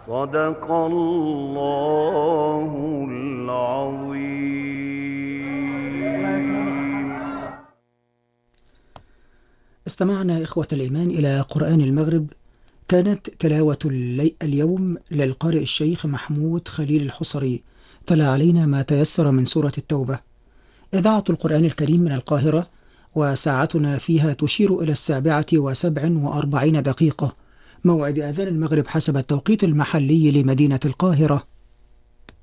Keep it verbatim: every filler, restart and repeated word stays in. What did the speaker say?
صدق الله العظيم. استمعنا إخوة الإيمان إلى قرآن المغرب. كانت تلاوة اللي اليوم للقارئ الشيخ محمود خليل الحصري، تلا علينا ما تيسر من سورة التوبة. إذاعة القرآن الكريم من القاهرة، وساعتنا فيها تشير إلى السابعة وسبع وأربعين دقيقة، موعد أذان المغرب حسب التوقيت المحلي لمدينة القاهرة.